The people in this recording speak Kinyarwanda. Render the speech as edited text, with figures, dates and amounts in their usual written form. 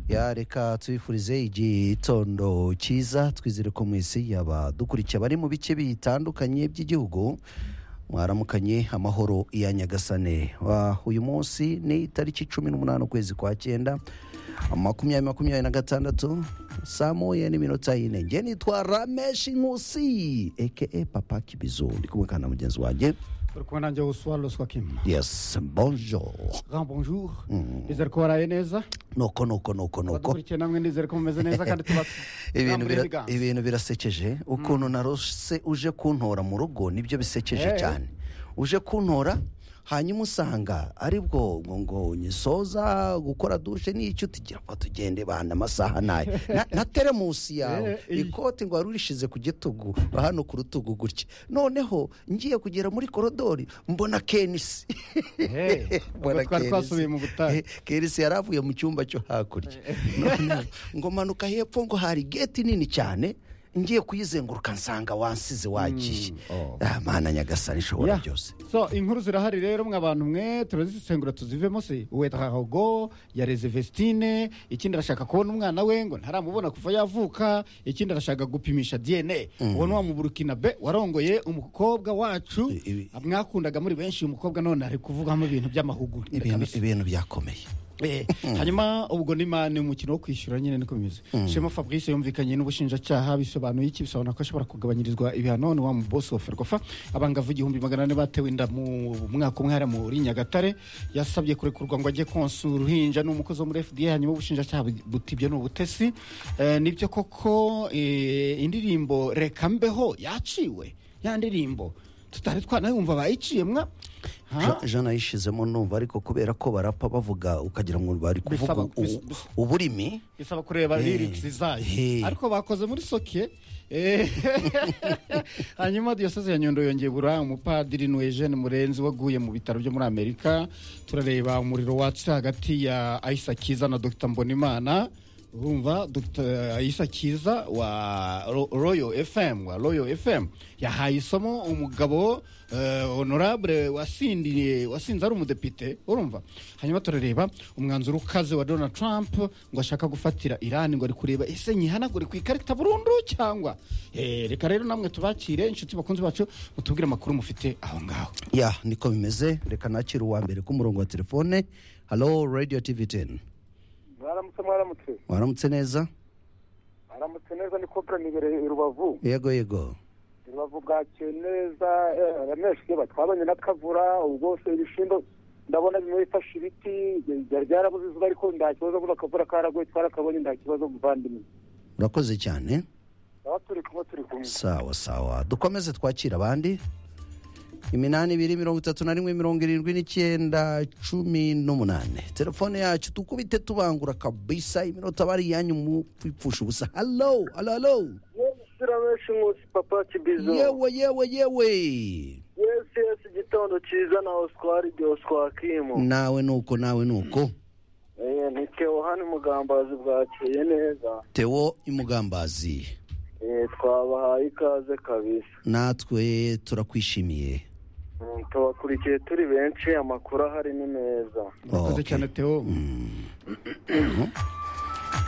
ya reka tubifurize igitondo cyiza twizere ko mwese yaba dukurikiye bari mu bice bitandukanye by'igihugu mwaramukanye amahoro ya Nyagasane. Uyu munsi ni tariki 18 ukwezi kwa 9 2026 saa moya n'iminota 4. Nge nitwa Ramesh Nkusi aka Papa Kibizo ndi kumwe kana mugenzi wanjye Urukwa nanjye Oswald Swakim. Yes, bonjour. Bonjour. Izere ko waraye neza? Noko. Badukurikiye namwe ndizere ko mumeze neza kandi ibintu birasekeje ukuntu narose uje kuntora mu rugo nibyo bisekeje cyane. Uje kuntora hanyuma usanga aribwo ngo nyisoza gukora dushe n'icyo tugira ngo tugende bana amasaha nayo na teremusi yawe ikoti ngo warurishize ku gitugu hano ku rutugu gutya noneho ngiye kugera muri korodori mbona Kenisi twasubiye mu butayu. Kenisi yaravuye mu cyumba cyo hakurya ngo manuka hepfo ngo hari gate nini cyane ngiye kuyizenguruka nsanga wansize wagiye. Mana Nyagasani ishobora byose. So inkuru zirahari rero mw'abantu mwe turazisengura tuzivemo se Uwetrahogo ya Vestine ikindi arashaka kubona umwana we ngo ntaramubona kuva yavuka ikindi arashaka gupimisha DNA ubona wa mu Burkina be warongoye umukobwa wacu mwakundaga muri benshi umukobwa none ari kuvugamo ibintu by'amahugu ibintu byakomeye. Hanyuma ubwo ni umukino wo kwishyura nyine niko bimeze. Shema Fabrice yumvikanye n'ubushinjacyaha bisobanuye iki bisobanura ko ashobora kugabanyirizwa ibihano wa mu boss of Ferwafa abangavu 1400 batewe inda mu mwaka umwe muri Nyagatare yasabye kurekurwa ngo ajye konsa uruhinja n'umukozi wo muri FDA hanyuma ubushinjacyaha butibye n'ubutesi. Nibyo koko indirimbo reka mbeho yaciwe ya ndirimbo tutari twanayumva bayiciyemwa Jana yishizemo numva ariko kubera ko barapa bavuga ukagira ngo bari kuvuga uburimi bisaba kureba lyrics zayo ariko bakoze muri soke. Hanyuma Diocese ya Nyundo yongeye bura umupadiri Eugene Murenzi waguye mu bitaro byo muri Amerika. Turareba umuriro watse hagati ya Aisha Kiza na Dr Mbonimana. Urumva Dr Aisha Kiza wa Royal FM yahaye isomo umugabo honorable wasinze ari umudepite. Urumva hanyuma turareba umwanzuro ukaze wa Donald Trump ngo ashaka gufatira Iran ngo ari kureba ese nyihanagure ku ikarita burundu cyangwa reka rero namwe tubakire inshuti bakunze bacu mutubwire amakuru mufite aho ngaho. Niko bimeze. Reka nakira uwa mbere ku murongo wa telefone. Hello Radio TV10. Mwaramutse neza. Ni kopra nibere Rubavu. Yego. Rubavu bwake neza rameshye batwabanye nakavura ubwose ibishindo ndabona bimwe bifasha ibiti byarabuze izuba ariko ndakibazo kuba kavura karagoye twarakabonye ndakibazo muvandimwe. Urakoze cyane. Turi kumwe. Sawa. Dukomeze twakira abandi. 82317918 telefone yacu tukubite tubangura kabisa iminota bari yanyu mu kwipfusha ubusa. Hello. Ramesh Nkusi Papa Kibizo. Yewe. Yes, gitondo cyiza na Oswakim. Nawe nuko. Ni Theo hano Mugambazi bwakeye neza. Theo imugambazi. Twabahaye ikaze kabisa. Natwe turakwishimiye. Tubakurikiye turi benshi amakuru ahari ni meza. Urakoze cyane Theo.